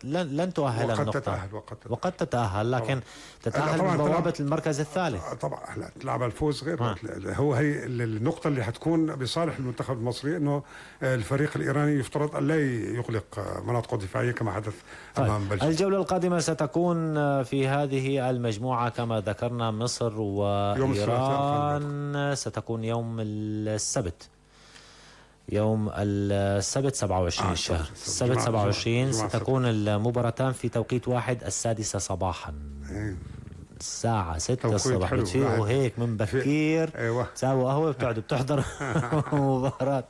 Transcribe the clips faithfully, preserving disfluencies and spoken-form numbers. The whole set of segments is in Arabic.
لن, لن تؤهل وقد النقطة تتأهل وقد تتأهل, وقد تتأهل لكن تتأهل ببوابة المركز الثالث. طبعا لا تلعب الفوز غير آه. هو هي النقطة اللي حتكون بصالح المنتخب المصري انه الفريق الايراني يفترض ان لا يغلق مناطقه الدفاعية كما حدث طيب. امام بلجيكا. الجولة القادمة ستكون في هذه المجموعة كما ذكرنا مصر وإيران، ستكون يوم السبت يوم السبت سبعة وعشرين آه الشهر السبت سبعة وعشرين ستكون المباراتان في توقيت واحد السادسة صباحا الساعة ستة الصبح. بتفيقوا هيك من بكير أيوة. تساووا قهوة بتقعدوا بتحضروا مباراة.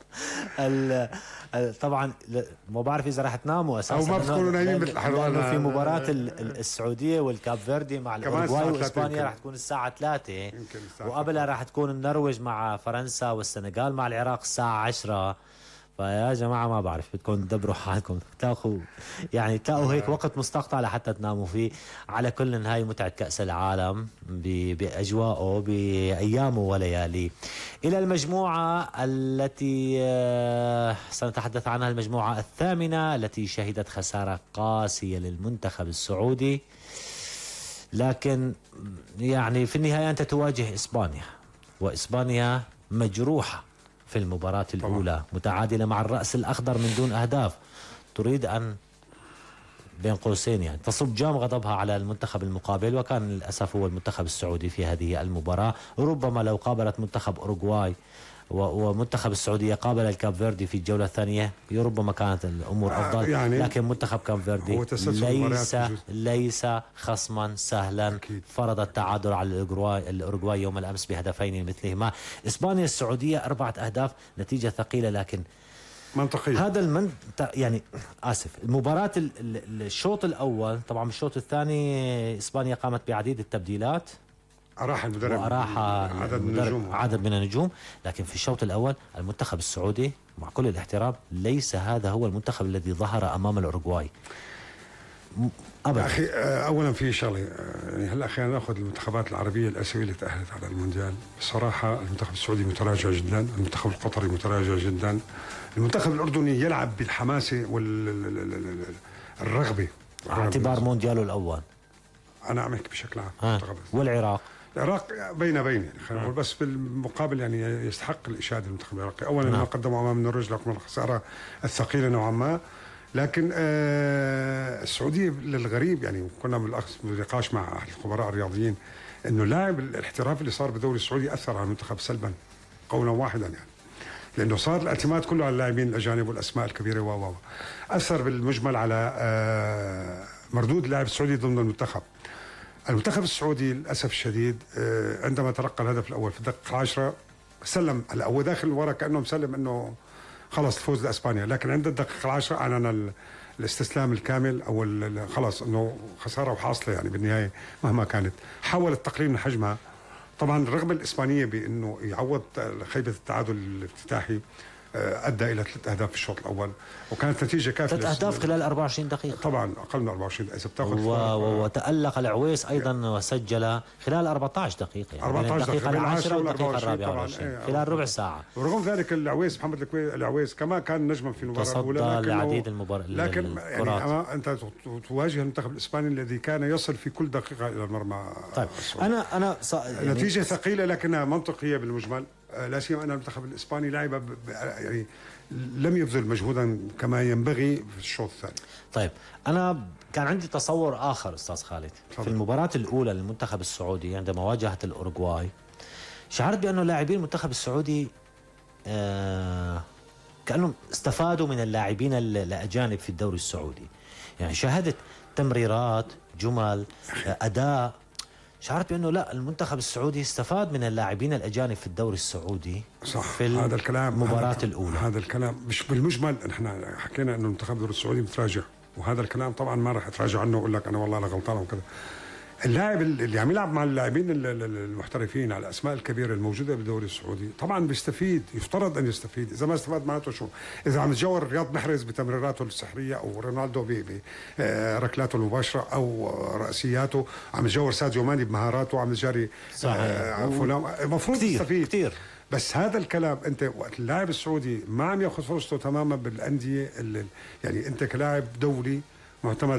طبعا ما بعرف إذا راح تناموا أساسا أو ما بتكونوا نايمين مثل لأنه في مباراة السعودية والكاب فيردي مع الأوروغواي وإسبانيا راح تكون الساعة ثلاثة، وقبلها راح تكون النرويج مع فرنسا والسنغال مع العراق الساعة عشرة. فيا جماعة ما بعرف بدكم تدبروا حالكم تاخذوا يعني تلاقوا هيك وقت مستقطع لحتى تناموا فيه. على كل هاي متعة كأس العالم بأجواءه بأيامه ولياليه. إلى المجموعة التي سنتحدث عنها، المجموعة الثامنة التي شهدت خسارة قاسية للمنتخب السعودي، لكن يعني في النهاية أنت تواجه إسبانيا، وإسبانيا مجروحة في المباراة الأولى طبعا. متعادلة مع الرأس الأخضر من دون أهداف، تريد أن بين قوسين يعني تصب جام غضبها على المنتخب المقابل، وكان للأسف هو المنتخب السعودي في هذه المباراة. ربما لو قابلت منتخب أوروغواي ومنتخب السعودية قابل الكاب فيردي في الجولة الثانية ربما كانت الأمور أفضل، يعني لكن منتخب كاب فيردي ليس ليس خصما سهلا أكيد. فرض التعادل على الأوروغواي الأوروغواي يوم الأمس بهدفين مثلهما. إسبانيا السعودية أربعة أهداف، نتيجة ثقيلة لكن منطقية. هذا المن يعني آسف المباراة الشوط الأول طبعا الشوط الثاني إسبانيا قامت بعديد التبديلات، أراح المدرب وأراح عدد من النجوم عدد من النجوم لكن في الشوط الأول المنتخب السعودي مع كل الاحترام ليس هذا هو المنتخب الذي ظهر أمام الأوروغواي أبدا. أخي أولا في شغلة يعني هلا خلينا ناخذ المنتخبات العربية الآسيوية اللي تأهلت على المونديال. بصراحة المنتخب السعودي متراجع جدا، المنتخب القطري متراجع جدا، المنتخب الأردني يلعب بالحماسة والرغبة على اعتبار موندياله الأول. أنا عم أحكي بشكل عام. والعراق العراق بين بين يعني خلينا نقول، بس بالمقابل يعني يستحق الإشادة المنتخب العراقي. أولا ما قدموا أمام النرويج رغم الخسارة الثقيلة نوعا ما، لكن آه السعودية للغريب يعني كنا بالنقاش مع أهل الخبراء الرياضيين إنه لاعب الاحتراف اللي صار بالدوري السعودي أثر على المنتخب سلبا قولا واحدا، يعني لأنه صار الاعتماد كله على اللاعبين الأجانب والأسماء الكبيرة و و أثر بالمجمل على آه مردود اللاعب السعودي ضمن المنتخب. المنتخب السعودي للأسف الشديد عندما تلقى الهدف الأول في الدقيقة العاشرة سلم، هلا هو داخل ورا كأنه مسلم إنه خلص الفوز لإسبانيا، لكن عند الدقيقة العاشرة أعلن الاستسلام الكامل أو خلاص إنه خسارة وحاصلة يعني بالنهاية مهما كانت. حاول التقليل من حجمها طبعا الرغبة الإسبانية بأنه يعوض خيبة التعادل الافتتاحي أدى إلى ثلاث أهداف في الشوط الأول، وكانت نتيجة كافية. ثلاث أهداف خلال أربعة وعشرين دقيقة طبعا أقل من أربعة وعشرين إذا بتاخذ و... وتألق العويس أيضا وسجل خلال أربعة عشر دقيقة يعني أربعة عشر الدقيقة العاشرة والدقيقة الرابعة والعشرين خلال ربع ساعة. ورغم ذلك العويس محمد العويس كما كان نجما في المباراة الأولى تصدى لعديد المباريات، لكن يعني أنت تواجه المنتخب الإسباني الذي كان يصل في كل دقيقة إلى المرمى. طيب أنا أنا ص... يعني نتيجة ثقيلة لكنها منطقية بالمجمل، لا سيما أن المنتخب الإسباني لعب يعني لم يبذل مجهودا كما ينبغي في الشوط الثاني. طيب أنا كان عندي تصور آخر أستاذ خالد في المباراة الأولى للمنتخب السعودي عندما واجهت الأوروغواي. شعرت بأنه لاعبين المنتخب السعودي آه كأنهم استفادوا من اللاعبين الأجانب في الدوري السعودي، يعني شاهدت تمريرات جمل أداء، شعرت بأنه لا المنتخب السعودي استفاد من اللاعبين الأجانب في الدوري السعودي. صح في هذا الكلام المباراة هذا الأولى. هذا الكلام مش بالمجمل، نحن حكينا أنه المنتخب الدوري السعودي متراجع، وهذا الكلام طبعا ما راح اتراجع عنه واقول لك أنا والله أنا غلطان وكذا. اللاعب اللي عم يلعب مع اللاعبين المحترفين على الأسماء الكبيرة الموجودة بالدوري السعودي طبعا بيستفيد، يفترض أن يستفيد. إذا ما استفاد معناته شو؟ إذا عم يتجاور رياض محرز بتمريراته السحرية أو رونالدو بركلاته المباشرة أو رأسياته، عم يتجاور ساديو ماني بمهاراته، عم يجاري فلان، المفروض يستفيد كثير. بس هذا الكلام انت وقت اللاعب السعودي ما عم ياخذ فرصته تماما بالانديه، يعني انت كلاعب دولي معتمد